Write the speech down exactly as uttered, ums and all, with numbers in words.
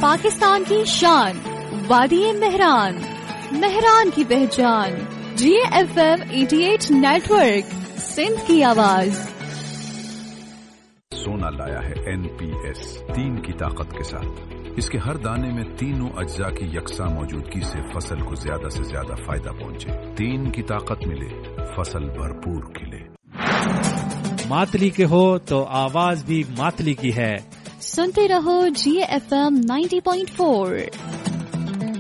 पाकिस्तान की शान, वादी मेहरान, मेहरान की पहचान, जी एफ एम अठासी नेटवर्क, सिंध की आवाज। सोना लाया है एन पी एस तीन की ताकत के साथ। इसके हर दाने में तीनों अज्जा की यकसा मौजूदगी से फसल को ज्यादा से ज्यादा फायदा पहुंचे। तीन की ताकत मिले, फसल भरपूर खिले। मातली के हो तो आवाज भी मातली की है। सुनते रहो जी F M ninety point four.